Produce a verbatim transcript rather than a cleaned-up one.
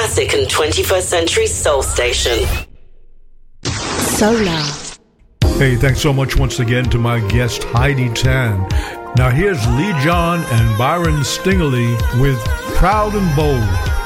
classic and twenty-first century soul station. Solar. Hey, thanks so much once again to my guest Heidi Tan. Now here's Lee John and Byron Stingley with Proud and Bold.